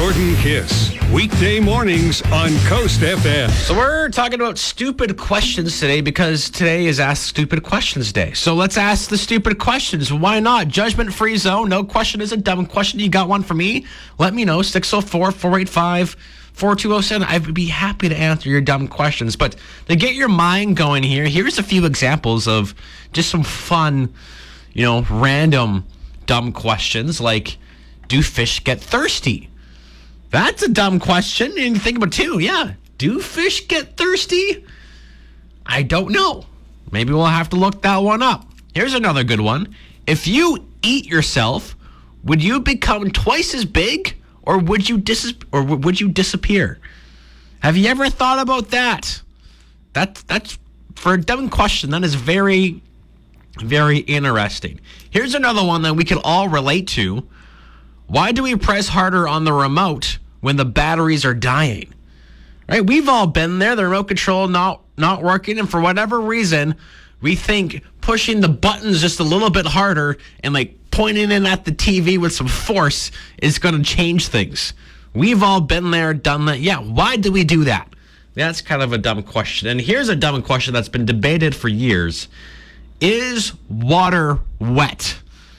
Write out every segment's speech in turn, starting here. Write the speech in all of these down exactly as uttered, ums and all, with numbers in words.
Jordan Kiss, weekday mornings on Coast F M. So we're talking about stupid questions today because today is Ask Stupid Questions Day. So let's ask the stupid questions. Why not? Judgment-free zone. No question is a dumb question. You got one for me? Let me know. six oh four, four eight five, four two oh seven. I would be happy to answer your dumb questions. But to get your mind going here, here's a few examples of just some fun, you know, random dumb questions like, do fish get thirsty? That's a dumb question. And think about it too. Yeah. Do fish get thirsty? I don't know. Maybe we'll have to look that one up. Here's another good one. If you eat yourself, would you become twice as big or would you dis- or would you disappear? Have you ever thought about that? That that's for a dumb question. That is very, very interesting. Here's another one that we can all relate to. Why do we press harder on the remote when the batteries are dying? Right? We've all been there. The remote control not not working, and for whatever reason, we think pushing the buttons just a little bit harder and like pointing in at the T V with some force is going to change things. We've all been there, done that. Yeah, why do we do that? That's kind of a dumb question. And here's a dumb question that's been debated for years. Is water wet?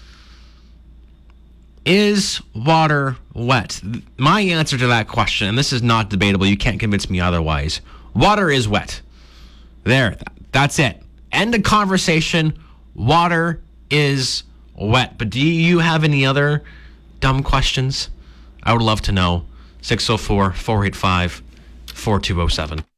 Is water wet? My answer to that question, and this is not debatable, you can't convince me otherwise. Water is wet. There, that's it. End of conversation. Water is wet. But do you have any other dumb questions? I would love to know. six oh four, four eight five, four two oh seven.